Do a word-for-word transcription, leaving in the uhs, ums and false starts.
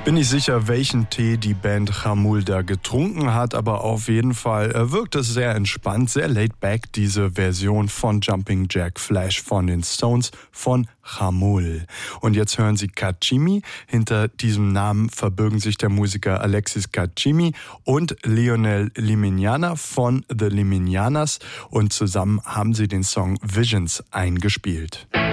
Bin nicht sicher, welchen Tee die Band Jamul da getrunken hat, aber auf jeden Fall äh, wirkt es sehr entspannt, sehr laid back, diese Version von Jumping Jack Flash von den Stones von Jamul. Und jetzt hören Sie Kachimi. Hinter diesem Namen verbirgen sich der Musiker Alexis Kachimi und Lionel Liminiana von The Liminianas und zusammen haben sie den Song Visions eingespielt.